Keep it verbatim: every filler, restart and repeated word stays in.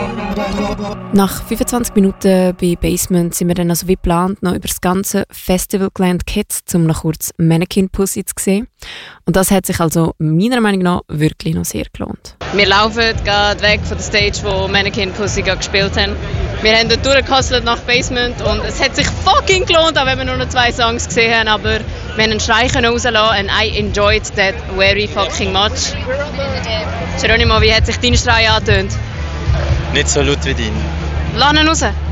Nach fünfundzwanzig Minuten bei Basement sind wir dann also wie geplant noch über das ganze Festivalgelände gehetzt, um noch kurz Mannequin Pussy zu sehen. Und das hat sich also meiner Meinung nach wirklich noch sehr gelohnt. Wir laufen gerade weg von der Stage, wo Mannequin Pussy gespielt haben. Wir haben dort durchgehustelt nach Basement und es hat sich fucking gelohnt, auch wenn wir nur noch zwei Songs gesehen haben, aber wir haben einen Schrei rauslassen und I enjoyed that very fucking much. Geronimo, wie hat sich dein Schrei angetönt? Nicht so laut wie dein. Lass ihn raus!